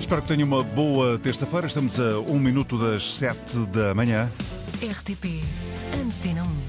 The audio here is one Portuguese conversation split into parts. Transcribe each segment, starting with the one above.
Espero que tenha uma boa terça-feira. Estamos a 1 minuto das 7 da manhã. RTP Antena 1.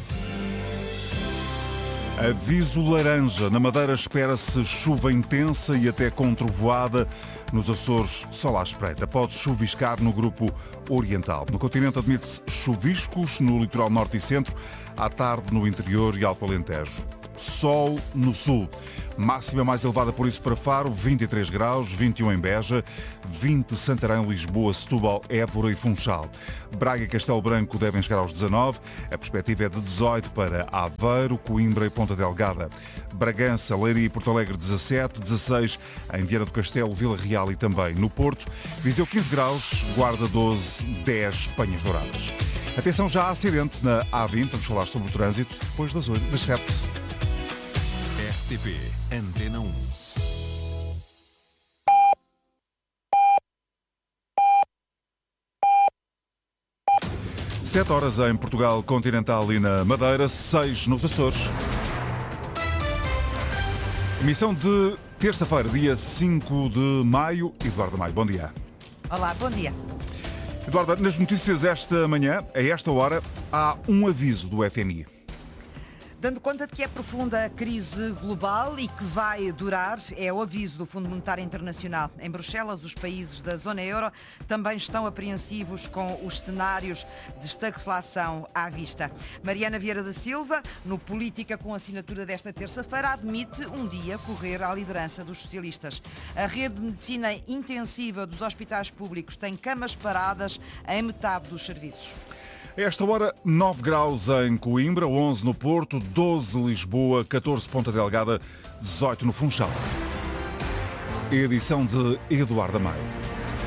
Aviso laranja. Na Madeira espera-se chuva intensa e até com trovoada. Nos Açores, sol à espreita. Pode chuviscar no grupo oriental. No continente admite-se chuviscos no litoral norte e centro, à tarde no interior e Alto Alentejo. Sol no sul. Máxima mais elevada por isso para Faro, 23 graus, 21 em Beja, 20 Santarém, Lisboa, Setúbal, Évora e Funchal. Braga e Castelo Branco devem chegar aos 19, a perspectiva é de 18 para Aveiro, Coimbra e Ponta Delgada. Bragança, Leiria e Porto Alegre 17, 16 em Viana do Castelo, Vila Real e também no Porto. Viseu 15 graus, Guarda 12, 10 Penhas Douradas. Atenção, já há acidente na A20, vamos falar sobre o trânsito depois das 7. RTP Antena 1. Sete horas em Portugal continental e na Madeira, 6 nos Açores. Emissão de terça-feira, dia 5 de maio. Eduardo Maio, bom dia. Olá, bom dia. Eduardo, nas notícias esta manhã, a esta hora, há um aviso do FMI. Dando conta de que é profunda a crise global e que vai durar, é o aviso do Fundo Monetário Internacional. Em Bruxelas, os países da zona euro também estão apreensivos com os cenários de estagflação à vista. Mariana Vieira da Silva, no Política com assinatura desta terça-feira, admite um dia correr à liderança dos socialistas. A rede de medicina intensiva dos hospitais públicos tem camas paradas em metade dos serviços. A esta hora, 9 graus em Coimbra, 11 no Porto, 12 Lisboa, 14 Ponta Delgada, 18 no Funchal. Edição de Eduardo Maio.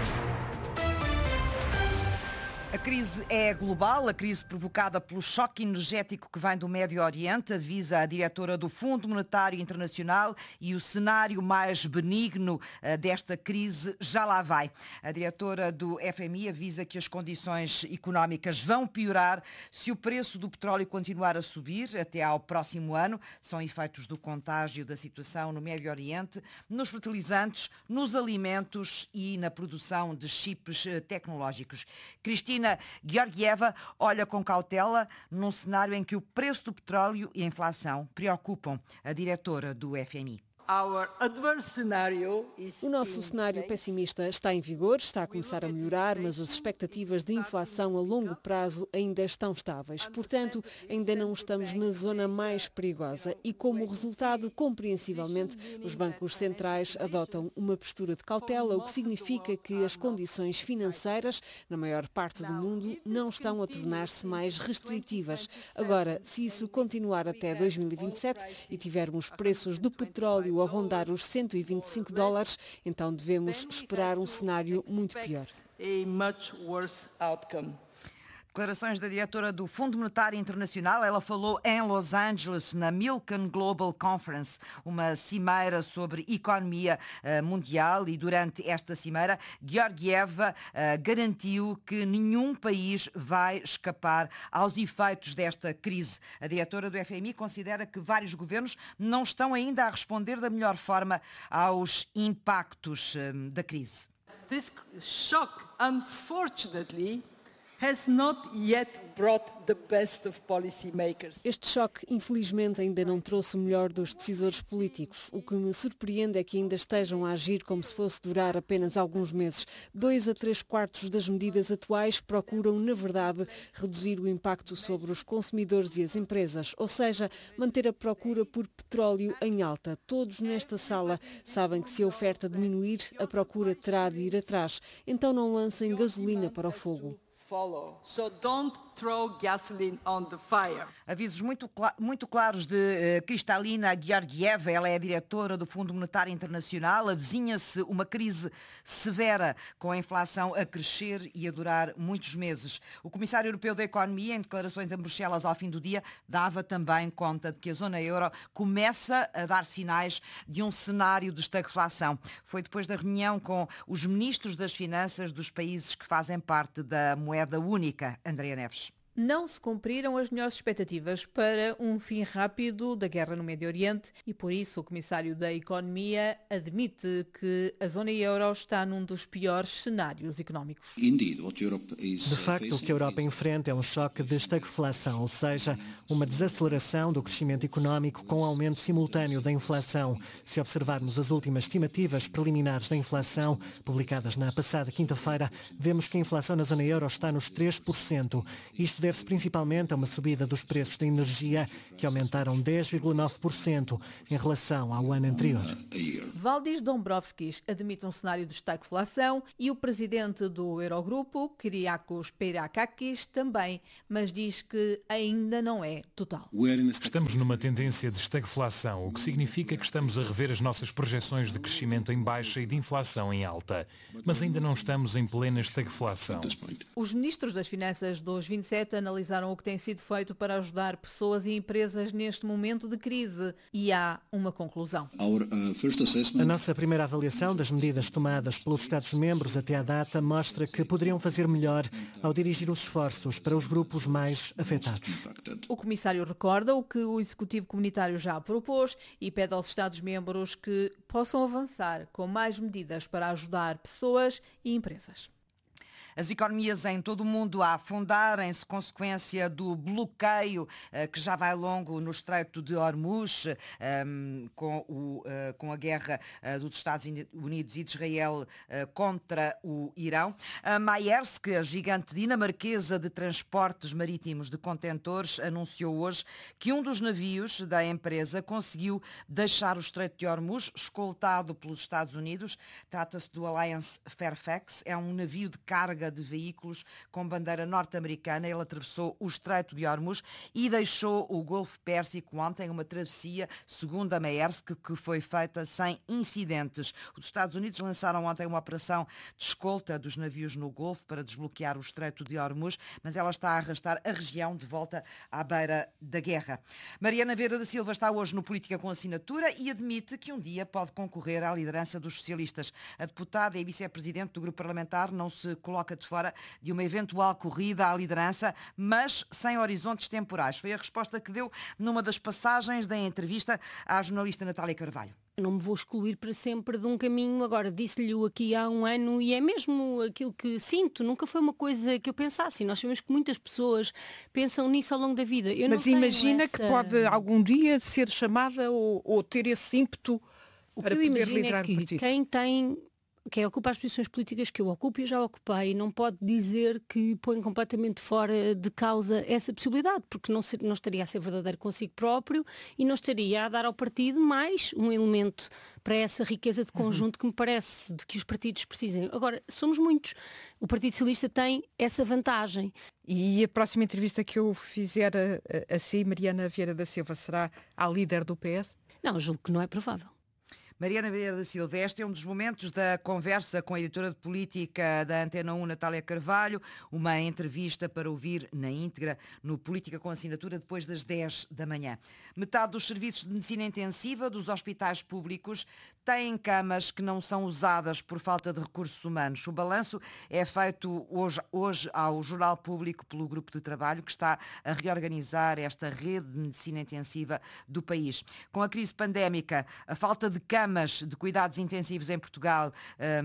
A crise é global, a crise provocada pelo choque energético que vem do Médio Oriente, avisa a diretora do Fundo Monetário Internacional, e o cenário mais benigno desta crise já lá vai. A diretora do FMI avisa que as condições económicas vão piorar se o preço do petróleo continuar a subir até ao próximo ano. São efeitos do contágio da situação no Médio Oriente, nos fertilizantes, nos alimentos e na produção de chips tecnológicos. Cristina Georgieva olha com cautela num cenário em que o preço do petróleo e a inflação preocupam a diretora do FMI. O nosso cenário pessimista está em vigor, está a começar a melhorar, mas as expectativas de inflação a longo prazo ainda estão estáveis. Portanto, ainda não estamos na zona mais perigosa e, como resultado, compreensivelmente, os bancos centrais adotam uma postura de cautela, o que significa que as condições financeiras, na maior parte do mundo, não estão a tornar-se mais restritivas. Agora, se isso continuar até 2027 e tivermos preços do petróleo a rondar os $125, então devemos esperar um cenário muito pior. Declarações da diretora do Fundo Monetário Internacional. Ela falou em Los Angeles, na Milken Global Conference, uma cimeira sobre economia mundial, e durante esta cimeira, Georgieva garantiu que nenhum país vai escapar aos efeitos desta crise. A diretora do FMI considera que vários governos não estão ainda a responder da melhor forma aos impactos da crise. This shock, unfortunately, has not yet brought the best of policymakers. Este choque, infelizmente, ainda não trouxe o melhor dos decisores políticos. O que me surpreende é que ainda estejam a agir como se fosse durar apenas alguns meses. 2 a 3 quartos das medidas atuais procuram, na verdade, reduzir o impacto sobre os consumidores e as empresas, ou seja, manter a procura por petróleo em alta. Todos nesta sala sabem que se a oferta diminuir, a procura terá de ir atrás. Então não lancem gasolina para o fogo. So don't throw gasoline on the fire. Avisos muito claros de Kristalina Georgieva. Ela é a diretora do Fundo Monetário Internacional. Avizinha-se uma crise severa, com a inflação a crescer e a durar muitos meses. O Comissário Europeu da Economia, em declarações em Bruxelas ao fim do dia, dava também conta de que a zona euro começa a dar sinais de um cenário de estagflação. Foi depois da reunião com os ministros das Finanças dos países que fazem parte da moeda única. Andrea Neves. Não se cumpriram as melhores expectativas para um fim rápido da guerra no Médio Oriente e, por isso, o Comissário da Economia admite que a zona euro está num dos piores cenários económicos. De facto, o que a Europa enfrenta é um choque de estagflação, ou seja, uma desaceleração do crescimento económico com aumento simultâneo da inflação. Se observarmos as últimas estimativas preliminares da inflação, publicadas na passada quinta-feira, vemos que a inflação na zona euro está nos 3%. Isto deve-se principalmente a uma subida dos preços da energia, que aumentaram 10,9% em relação ao ano anterior. Valdis Dombrovskis admite um cenário de estagflação e o presidente do Eurogrupo, Kyriakos Peirakakis, também, mas diz que ainda não é total. Estamos numa tendência de estagflação, o que significa que estamos a rever as nossas projeções de crescimento em baixa e de inflação em alta, mas ainda não estamos em plena estagflação. Os ministros das Finanças dos 27 analisaram o que tem sido feito para ajudar pessoas e empresas neste momento de crise e há uma conclusão. A nossa primeira avaliação das medidas tomadas pelos Estados-membros até à data mostra que poderiam fazer melhor ao dirigir os esforços para os grupos mais afetados. O comissário recorda o que o Executivo Comunitário já propôs e pede aos Estados-membros que possam avançar com mais medidas para ajudar pessoas e empresas. As economias em todo o mundo a afundarem-se, consequência do bloqueio que já vai longo no Estreito de Hormuz, com a guerra dos Estados Unidos e de Israel contra o Irão. A Maersk, a gigante dinamarquesa de transportes marítimos de contentores, anunciou hoje que um dos navios da empresa conseguiu deixar o Estreito de Hormuz, escoltado pelos Estados Unidos. Trata-se do Alliance Fairfax, é um navio de carga de veículos com bandeira norte-americana. Ele atravessou o Estreito de Hormuz e deixou o Golfo Pérsico ontem, uma travessia, segundo a Maersk, que foi feita sem incidentes. Os Estados Unidos lançaram ontem uma operação de escolta dos navios no Golfo para desbloquear o Estreito de Hormuz, mas ela está a arrastar a região de volta à beira da guerra. Mariana Vieira da Silva está hoje no Política com Assinatura e admite que um dia pode concorrer à liderança dos socialistas. A deputada e vice-presidente do grupo parlamentar não se coloca de fora de uma eventual corrida à liderança, mas sem horizontes temporais. Foi a resposta que deu numa das passagens da entrevista à jornalista Natália Carvalho. Eu não me vou excluir para sempre de um caminho. Agora, disse-lhe aqui há um ano e é mesmo aquilo que sinto. Nunca foi uma coisa que eu pensasse. E nós sabemos que muitas pessoas pensam nisso ao longo da vida. Mas imagina que pode algum dia ser chamada ou ter esse ímpeto para poder liderar o partido. Quem ocupa as posições políticas que eu ocupo e já ocupei não pode dizer que põe completamente fora de causa essa possibilidade, porque não estaria a ser verdadeiro consigo próprio e não estaria a dar ao partido mais um elemento para essa riqueza de conjunto que me parece de que os partidos precisem. Agora, somos muitos. O Partido Socialista tem essa vantagem. E a próxima entrevista que eu fizer a si, Mariana Vieira da Silva, será à líder do PS? Não, julgo que não é provável. Mariana Vieira da Silva, este é um dos momentos da conversa com a editora de política da Antena 1, Natália Carvalho, uma entrevista para ouvir na íntegra no Política com Assinatura depois das 10 da manhã. Metade dos serviços de medicina intensiva dos hospitais públicos têm camas que não são usadas por falta de recursos humanos. O balanço é feito hoje ao Jornal Público pelo Grupo de Trabalho que está a reorganizar esta rede de medicina intensiva do país. Com a crise pandémica, a falta de camas de cuidados intensivos em Portugal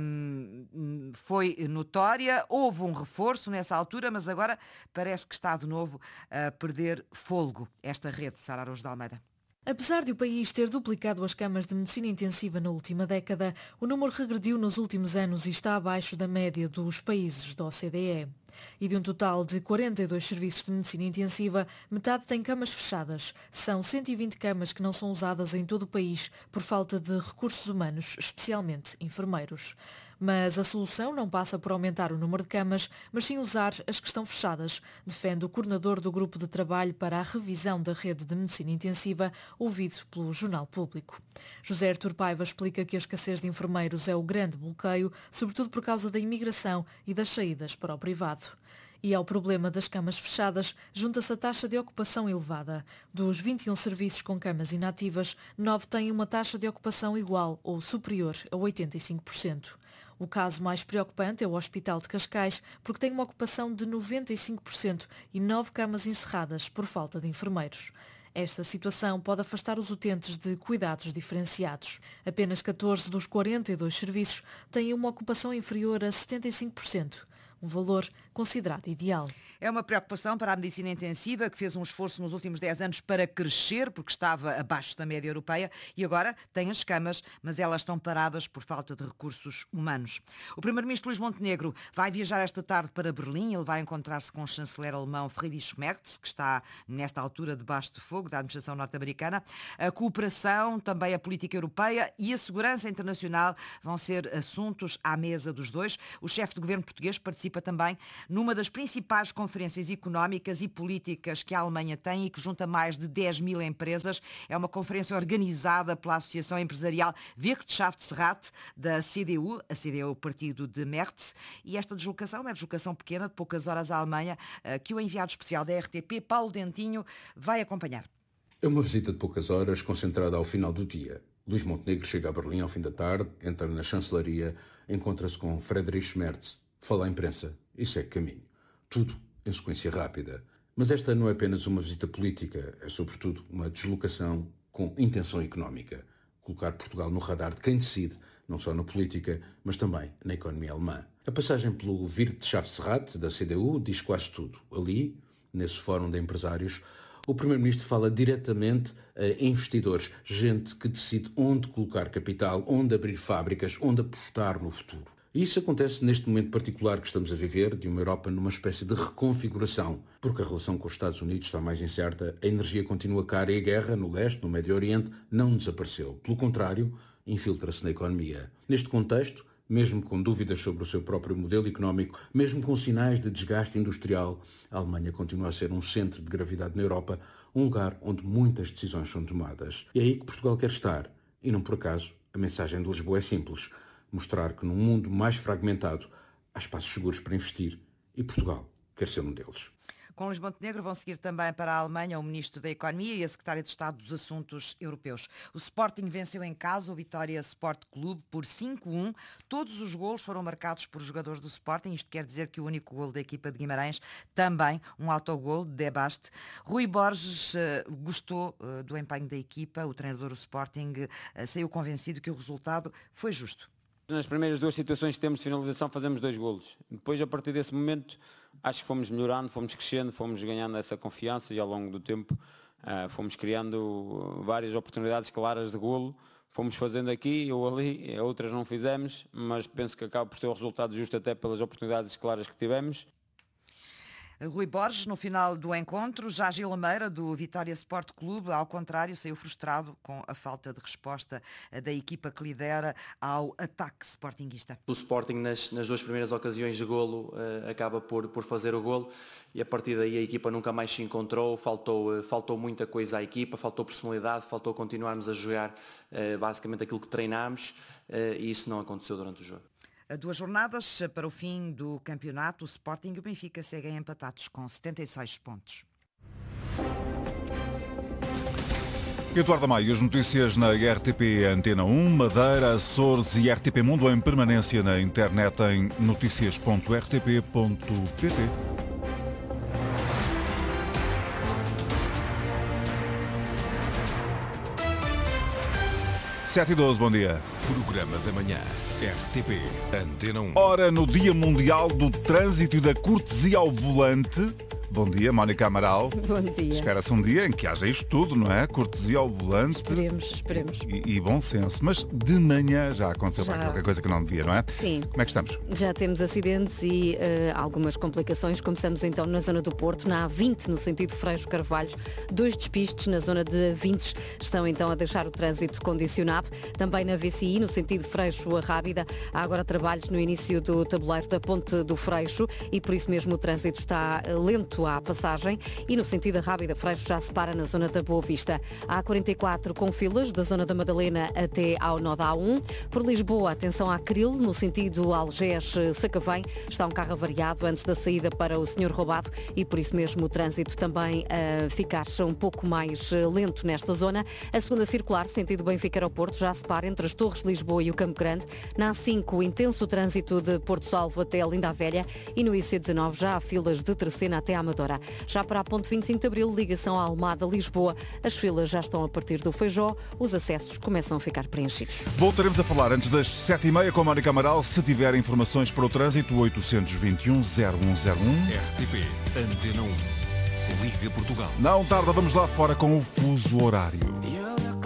foi notória. Houve um reforço nessa altura, mas agora parece que está de novo a perder fôlego esta rede. Sara Araújo de Almeida. Apesar de o país ter duplicado as camas de medicina intensiva na última década, o número regrediu nos últimos anos e está abaixo da média dos países da OCDE. E de um total de 42 serviços de medicina intensiva, metade tem camas fechadas. São 120 camas que não são usadas em todo o país por falta de recursos humanos, especialmente enfermeiros. Mas a solução não passa por aumentar o número de camas, mas sim usar as que estão fechadas, defende o coordenador do Grupo de Trabalho para a Revisão da Rede de Medicina Intensiva, ouvido pelo Jornal Público. José Artur Paiva explica que a escassez de enfermeiros é o grande bloqueio, sobretudo por causa da imigração e das saídas para o privado. E ao problema das camas fechadas, junta-se a taxa de ocupação elevada. Dos 21 serviços com camas inativas, 9 têm uma taxa de ocupação igual ou superior a 85%. O caso mais preocupante é o Hospital de Cascais, porque tem uma ocupação de 95% e 9 camas encerradas por falta de enfermeiros. Esta situação pode afastar os utentes de cuidados diferenciados. Apenas 14 dos 42 serviços têm uma ocupação inferior a 75%, um valor considerado ideal. É uma preocupação para a medicina intensiva, que fez um esforço nos últimos 10 anos para crescer, porque estava abaixo da média europeia, e agora tem as camas, mas elas estão paradas por falta de recursos humanos. O primeiro-ministro Luís Montenegro vai viajar esta tarde para Berlim. Ele vai encontrar-se com o chanceler alemão Friedrich Merz, que está nesta altura debaixo de fogo da administração norte-americana. A cooperação, também a política europeia e a segurança internacional vão ser assuntos à mesa dos dois. O chefe de governo português participa também numa das principais conferências económicas e políticas que a Alemanha tem e que junta mais de 10 mil empresas. É uma conferência organizada pela Associação Empresarial Wirtschaftsrat da CDU, a CDU é o partido de Merz, e esta deslocação é uma deslocação pequena, de poucas horas à Alemanha, que o enviado especial da RTP, Paulo Dentinho, vai acompanhar. É uma visita de poucas horas, concentrada ao final do dia. Luís Montenegro chega a Berlim ao fim da tarde, entra na chancelaria, encontra-se com Friedrich Merz, fala à imprensa e segue caminho. Tudo em sequência rápida. Mas esta não é apenas uma visita política, é sobretudo uma deslocação com intenção económica. Colocar Portugal no radar de quem decide, não só na política, mas também na economia alemã. A passagem pelo Wirtschaftsrat da CDU diz quase tudo. Ali, nesse fórum de empresários, o Primeiro-Ministro fala diretamente a investidores, gente que decide onde colocar capital, onde abrir fábricas, onde apostar no futuro. E isso acontece neste momento particular que estamos a viver, de uma Europa numa espécie de reconfiguração, porque a relação com os Estados Unidos está mais incerta, a energia continua cara e a guerra no leste, no Médio Oriente, não desapareceu. Pelo contrário, infiltra-se na economia. Neste contexto, mesmo com dúvidas sobre o seu próprio modelo económico, mesmo com sinais de desgaste industrial, a Alemanha continua a ser um centro de gravidade na Europa, um lugar onde muitas decisões são tomadas. E é aí que Portugal quer estar. E não por acaso, a mensagem de Lisboa é simples: mostrar que num mundo mais fragmentado há espaços seguros para investir, e Portugal quer ser um deles. Com Luís Montenegro vão seguir também para a Alemanha o Ministro da Economia e a Secretária de Estado dos Assuntos Europeus. O Sporting venceu em casa o Vitória Sport Clube por 5-1. Todos os golos foram marcados por jogadores do Sporting. Isto quer dizer que o único golo da equipa de Guimarães, também um autogol de Debaste. Rui Borges gostou do empenho da equipa. O treinador do Sporting saiu convencido que o resultado foi justo. Nas primeiras duas situações que temos de finalização fazemos 2 golos. Depois, a partir desse momento, acho que fomos melhorando, fomos crescendo, fomos ganhando essa confiança e ao longo do tempo fomos criando várias oportunidades claras de golo. Fomos fazendo aqui ou ali, outras não fizemos, mas penso que acaba por ter o resultado justo até pelas oportunidades claras que tivemos. Rui Borges, no final do encontro, já Gil Lameira, do Vitória Sport Clube, ao contrário, saiu frustrado com a falta de resposta da equipa que lidera ao ataque sportinguista. O Sporting, nas 2 primeiras ocasiões de golo, acaba por fazer o golo e a partir daí a equipa nunca mais se encontrou, faltou muita coisa à equipa, faltou personalidade, faltou continuarmos a jogar basicamente aquilo que treinámos e isso não aconteceu durante o jogo. 2 jornadas para o fim do campeonato, o Sporting e o Benfica seguem empatados com 76 pontos. Eduardo Amaio, as notícias na RTP Antena 1, Madeira, Açores e RTP Mundo em permanência na internet em noticias.rtp.pt. 7h12, bom dia. Programa da manhã, RTP Antena 1. Ora, no Dia Mundial do Trânsito e da Cortesia ao Volante. Bom dia, Mónica Amaral. Bom dia. Espera-se um dia em que haja isto tudo, não é? Cortesia ao volante. Esperemos. E bom senso. Mas de manhã já aconteceu qualquer coisa que não devia, não é? Sim. Como é que estamos? Já temos acidentes e algumas complicações. Começamos então na zona do Porto, na A20, no sentido Freixo-Carvalhos. 2 despistes na zona de Vintes estão então a deixar o trânsito condicionado. Também na VCI, no sentido Freixo-Rábida, há agora trabalhos no início do tabuleiro da Ponte do Freixo e por isso mesmo o trânsito está lento lento à passagem e no sentido da Rábida Freixo já se para na zona da Boa Vista. A A44 com filas da zona da Madalena até ao nó da A1. Por Lisboa, atenção à Cril, no sentido Algés-Sacavém. Está um carro avariado antes da saída para o Senhor Roubado e por isso mesmo o trânsito também a ficar um pouco mais lento nesta zona. A segunda circular, sentido Benfica-Aeroporto, já se para entre as Torres de Lisboa e o Campo Grande. Na A5, intenso trânsito de Porto Salvo até Linda a Velha e no IC19 já há filas de Terceira até à Amadora. Já para a ponte 25 de Abril, ligação à Almada-Lisboa, as filas já estão a partir do Feijó, os acessos começam a ficar preenchidos. Voltaremos a falar antes das 7h30 com a Mónica Amaral. Se tiver informações para o trânsito, 821 0101. RTP Antena 1. Liga Portugal. Não tarda, vamos lá fora com o fuso horário.